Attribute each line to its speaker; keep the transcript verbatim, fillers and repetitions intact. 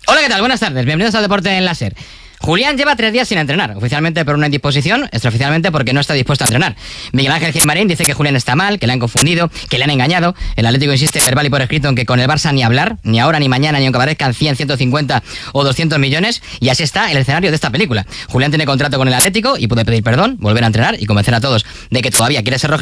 Speaker 1: Hola, ¿qué tal? Buenas tardes, bienvenidos al Deporte en Láser. Julián lleva tres días sin entrenar, oficialmente por una indisposición, extraoficialmente porque no está dispuesto a entrenar. Miguel Ángel Gilmarín dice que Julián está mal, que le han confundido, que le han engañado. El Atlético insiste verbal y por escrito en que con el Barça ni hablar, ni ahora, ni mañana, ni aunque aparezcan cien, ciento cincuenta o doscientos millones. Y así está el escenario de esta película. Julián tiene contrato con el Atlético y puede pedir perdón, volver a entrenar y convencer a todos de que todavía quiere ser rojo